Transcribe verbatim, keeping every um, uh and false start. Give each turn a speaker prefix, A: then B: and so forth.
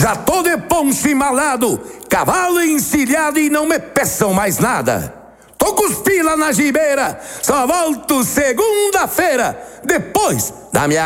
A: Já tô de poncho embalado, cavalo encilhado e não me peçam mais nada. Tô com os pila na gibeira, só volto segunda-feira, depois da minha